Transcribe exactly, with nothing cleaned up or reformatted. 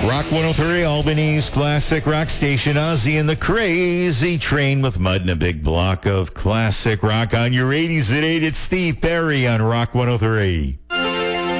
Rock one oh three, Albany's classic rock station. Ozzy and the Crazy Train with Mud and a big block of classic rock on your eighties at eight. It's Steve Perry on Rock one oh three.